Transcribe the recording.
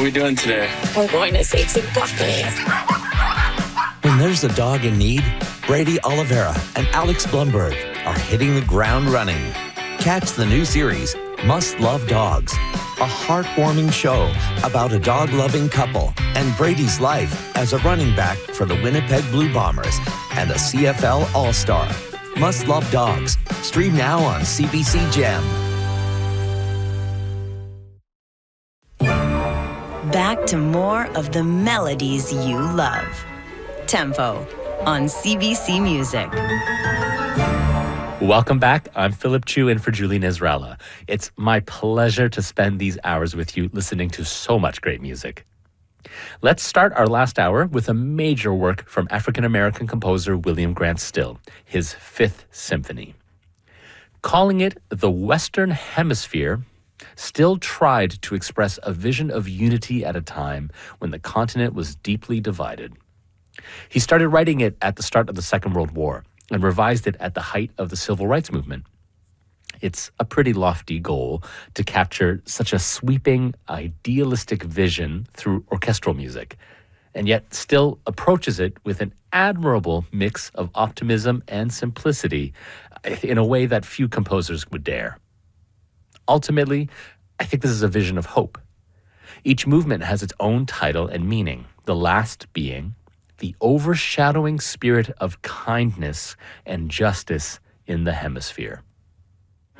we doing today? We're going to save some puppies. When there's a dog in need, Brady Oliveira and Alex Blumberg are hitting the ground running. Catch the new series, Must Love Dogs, a heartwarming show about a dog-loving couple and Brady's life as a running back for the Winnipeg Blue Bombers and a CFL All-Star. Must Love Dogs. Stream now on CBC Gem. Back to more of the melodies you love. Tempo on CBC Music. Welcome back. I'm Philip Chu in for Julie Nezrala. It's my pleasure to spend these hours with you listening to so much great music. Let's start our last hour with a major work from African-American composer William Grant Still, his Fifth Symphony. Calling it the Western Hemisphere, Still tried to express a vision of unity at a time when the continent was deeply divided. He started writing it at the start of the Second World War and revised it at the height of the Civil Rights Movement. It's a pretty lofty goal to capture such a sweeping, idealistic vision through orchestral music, and yet Still approaches it with an admirable mix of optimism and simplicity in a way that few composers would dare. Ultimately, I think this is a vision of hope. Each movement has its own title and meaning, the last being the overshadowing spirit of kindness and justice in the hemisphere.